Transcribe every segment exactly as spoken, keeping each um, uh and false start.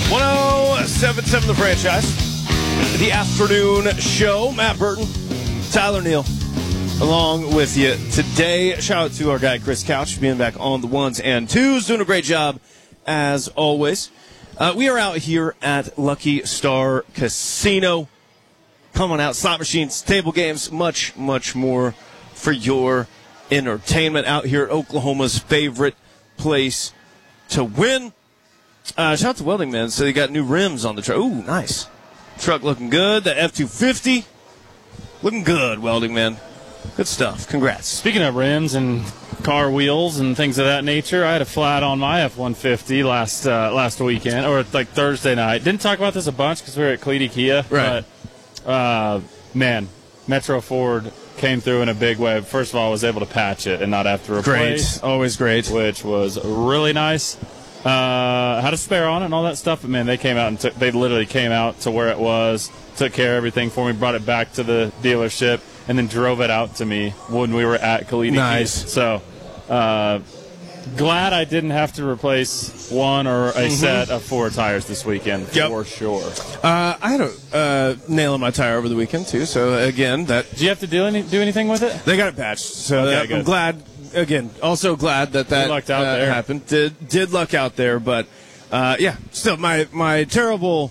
one oh seven point seven The Franchise. The afternoon show. Matt Burton, Tyler Neal, along with you today. Shout out to our guy Chris Couch being back on the ones and twos, doing a great job as always. Uh, we are out here at Lucky Star Casino. Come on out, slot machines, table games, much, much more for your entertainment out here at Oklahoma's favorite place to win. Uh, shout out to Welding Man. So they got new rims on the truck. Ooh, nice. Truck looking good. The F two fifty looking good, Welding Man. Good stuff. Congrats. Speaking of rims and car wheels and things of that nature, I had a flat on my F one fifty last uh, last weekend, or like Thursday night. Didn't talk about this a bunch because we were at Cleety Kia. Right. But, uh, man, Metro Ford came through in a big way. First of all, I was able to patch it and not have to replace. Great. Always great. Which was really nice. Uh, had a spare on it and all that stuff, but, man, they came out and took, they literally came out to where it was, took care of everything for me, brought it back to the dealership, and then drove it out to me when we were at Cleety Kia. Nice. So, uh, glad I didn't have to replace one or a mm-hmm. set of four tires this weekend, yep. for sure. Uh, I had a uh, nail in my tire over the weekend, too. So, again, that... Did you have to do, any, do anything with it? They got it patched. So okay, that, I'm glad, again, also glad that that lucked out uh, there. happened. Did did luck out there, but, uh, yeah, still, my, my terrible...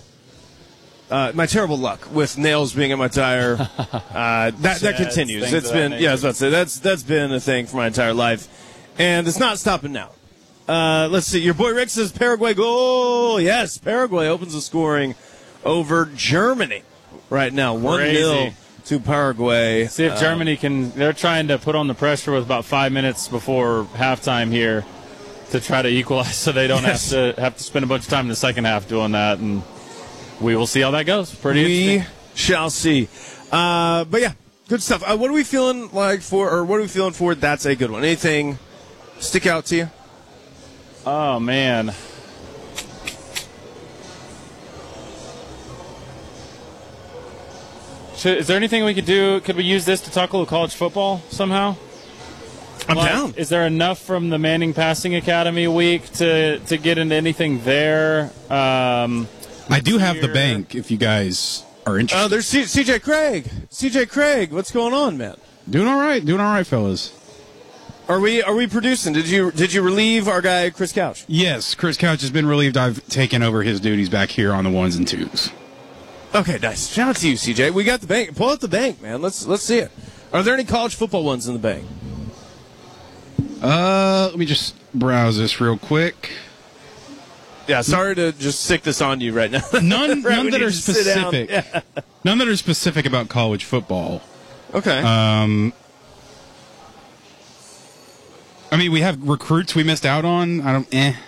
Uh, my terrible luck with nails being in my tire, uh, that that continues. It's been, yeah, I was about to say, that's that's been a thing for my entire life, and it's not stopping now. Uh, let's see, your boy Rick says Paraguay goal. Yes, Paraguay opens the scoring over Germany right now, one nil to Paraguay. See if um, Germany can. They're trying to put on the pressure with about five minutes before halftime here to try to equalize, so they don't yes. have to have to spend a bunch of time in the second half doing that and. We will see how that goes. Pretty we interesting. shall see. Uh, but yeah, good stuff. Uh, what are we feeling like for, or what are we feeling for? That's a good one. Anything stick out to you? Oh man, Should, is there anything we could do? Could we use this to talk a little college football somehow? I'm like, down. Is there enough from the Manning Passing Academy week to to get into anything there? Um, I do have the bank if you guys are interested. Oh, there's C- CJ Craig. C J Craig, what's going on, man? Doing all right. Doing all right, fellas. Are we are we producing? Did you did you relieve our guy Chris Couch? Yes, Chris Couch has been relieved. I've taken over his duties back here on the ones and twos. Okay, nice. Shout out to you, C J. We got the bank. Pull out the bank, man. Let's let's see it. Are there any college football ones in the bank? Uh, let me just browse this real quick. Yeah, sorry to just stick this on you right now. None, right, none that are specific. Yeah. None that are specific about college football. Okay. Um, I mean, we have recruits we missed out on. I don't. Eh.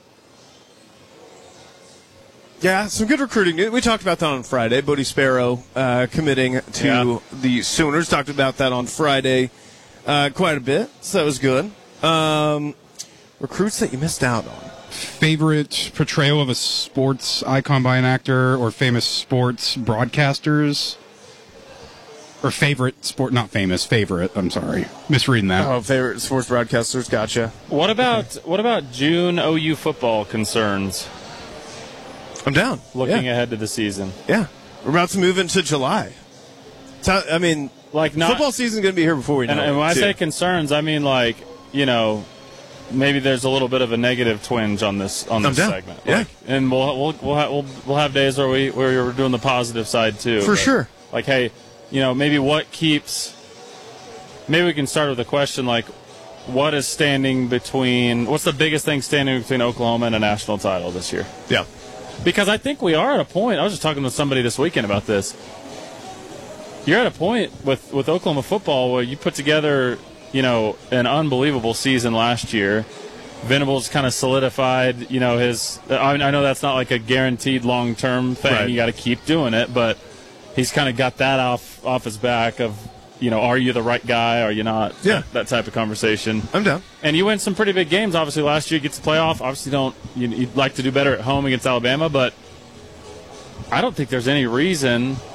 Yeah, some good recruiting. We talked about that on Friday. Bodie Sparrow uh, committing to yeah. the Sooners. Talked about that on Friday uh, quite a bit. So that was good. Um, recruits that you missed out on. Favorite portrayal of a sports icon by an actor or famous sports broadcasters? Or favorite sport, not famous, favorite, I'm sorry. Misreading that. Oh, favorite sports broadcasters, gotcha. What about what about June O U football concerns? I'm down. Looking yeah. ahead to the season. Yeah. We're about to move into July. I mean, like not, football season's going to be here before we know and, it. And when I too. say concerns, I mean like, you know, maybe there's a little bit of a negative twinge on this on this segment. Yeah, like, and we'll we'll we'll have, we'll we'll have days where we where we're doing the positive side too. For but, sure. Like, hey, you know, maybe what keeps. Maybe we can start with a question like, what is standing between? What's the biggest thing standing between Oklahoma and a national title this year? Yeah. Because I think we are at a point. I was just talking to somebody this weekend about this. You're at a point with with Oklahoma football where you put together, you know, an unbelievable season last year. Venables kind of solidified, you know, his. I, mean, I know that's not like a guaranteed long-term thing. Right. You got to keep doing it, but he's kind of got that off off his back of, you know, are you the right guy? Are you not? Yeah, that, that type of conversation. I'm down. And you win some pretty big games. Obviously, last year you get to playoff. Obviously, don't you, you'd like to do better at home against Alabama, but I don't think there's any reason